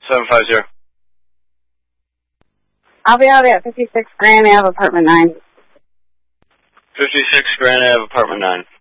750. I'll be out at 56 Grand Ave, Apartment 9. 56 Grand Ave, Apartment 9.